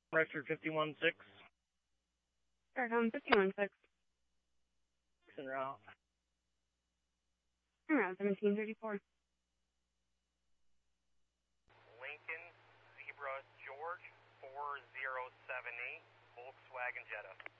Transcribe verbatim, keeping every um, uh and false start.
Registered fifty-one six. Starcom fifty-one six. En route. En route seventeen thirty-four. Lincoln Zebra George four zero seven eight Volkswagen Jetta.